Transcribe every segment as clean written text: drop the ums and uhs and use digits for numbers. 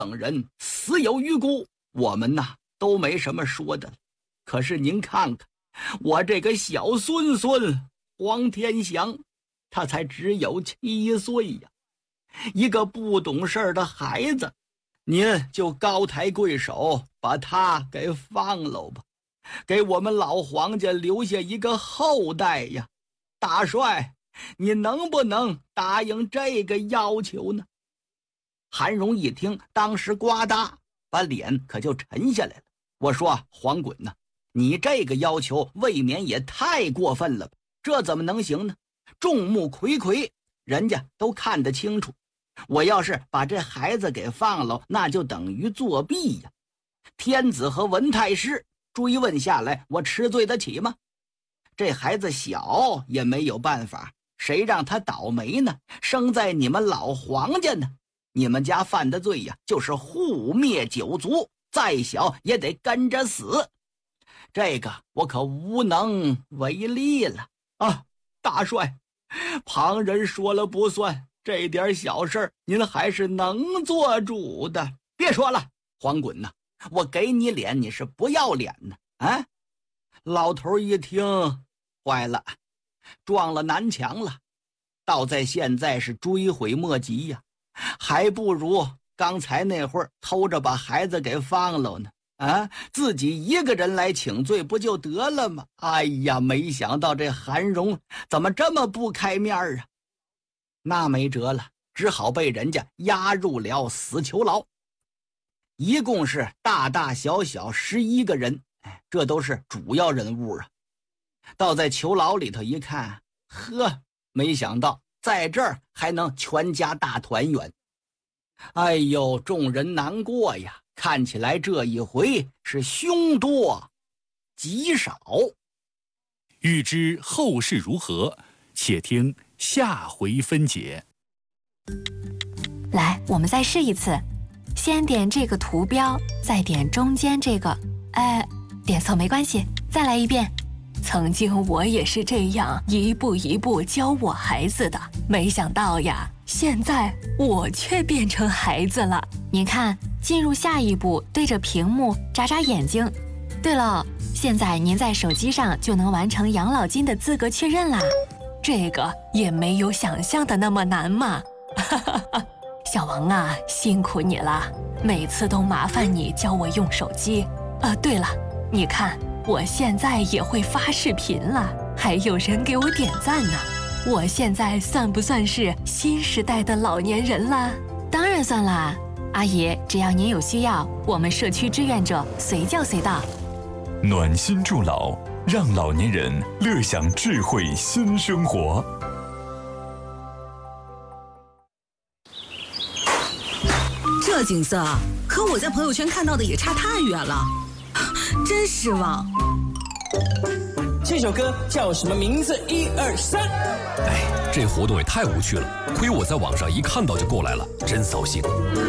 等人死有余辜，我们呐都没什么说的了。可是您看看我这个小孙孙黄天祥，他才只有7岁呀，一个不懂事的孩子，您就高抬贵手把他给放了吧，给我们老黄家留下一个后代呀。大帅，你能不能答应这个要求呢？韩荣一听，当时呱嗒把脸可就沉下来了。我说黄滚呐，你这个要求未免也太过分了吧，这怎么能行呢？众目睽睽，人家都看得清楚，我要是把这孩子给放了，那就等于作弊呀。天子和文太师追问下来，我吃罪得起吗？这孩子小也没有办法，谁让他倒霉呢？生在你们老黄家呢。你们家犯的罪呀，就是护灭九族，再小也得跟着死。这个我可无能为力了啊！大帅，旁人说了不算，这点小事您还是能做主的。别说了，黄滚呐，我给你脸，你是不要脸呢啊！老头一听，坏了，撞了南墙了，倒在现在是追悔莫及呀，还不如刚才那会儿偷着把孩子给放了呢。啊，自己一个人来请罪不就得了吗？哎呀，没想到这韩荣怎么这么不开面啊！那没辙了，只好被人家押入了死囚牢。一共是大大小小11个人，这都是主要人物啊。倒在囚牢里头一看，呵，没想到在这儿还能全家大团圆。哎呦，众人难过呀，看起来这一回是凶多吉少。 欲知后事如何，且听下回分解。 来，我们再试一次，先点这个图标，再点中间这个，点错没关系，再来一遍。曾经我也是这样一步一步教我孩子的，没想到呀，现在我却变成孩子了。您看，进入下一步，对着屏幕眨眨眼睛。对了，现在您在手机上就能完成养老金的资格确认啦。这个也没有想象的那么难嘛。小王啊，辛苦你了，每次都麻烦你教我用手机。对了，你看我现在也会发视频了，还有人给我点赞呢。我现在算不算是新时代的老年人啦？当然算啦，阿姨，只要您有需要，我们社区志愿者随叫随到。 暖心助老，让老年人乐享智慧新生活。 这景色和我在朋友圈看到的也差太远了，真失望。 这首歌叫什么名字？1、2、3。 这活动也太无趣了，亏我在网上一看到就过来了，真扫兴。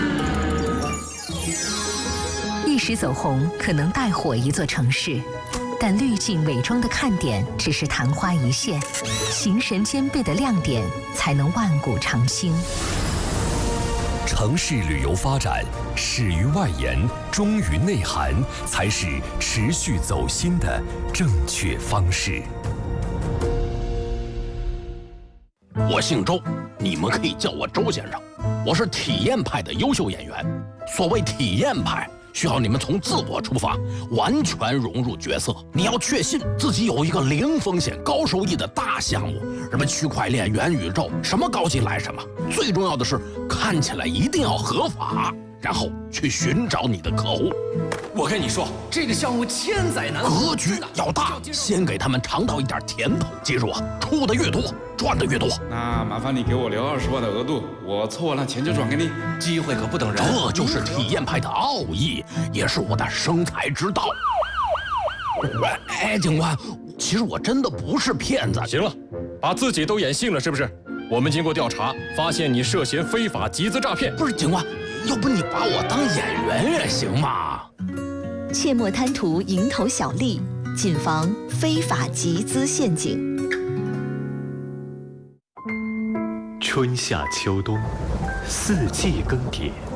一时走红可能带火一座城市，但滤镜伪装的看点只是昙花一现，形神兼备的亮点才能万古长青。 城市旅游发展，始于外延，忠于内涵，才是持续走心的正确方式。 我姓周，你们可以叫我周先生。我是体验派的优秀演员。所谓体验派，需要你们从自我出发，完全融入角色。你要确信自己有一个零风险、高收益的大项目，什么区块链、元宇宙，什么高级来什么。最重要的是，看起来一定要合法，然后去寻找你的客户。 我跟你说，这个项目千载难逢， 格局要大，先给他们尝到一点甜头。记住啊，出的越多，赚的越多。 那麻烦你给我留20万的额度，我凑完了钱就转给你。 机会可不等人， 这就是体验派的奥义，也是我的生财之道。警官，其实我真的不是骗子。 行了，把自己都演信了是不是？我们经过调查，发现你涉嫌非法集资诈骗。 不是警官，要不你把我当演员也行嘛？ 切莫贪图蝇头小利，谨防非法集资陷阱。 春夏秋冬，4季更迭。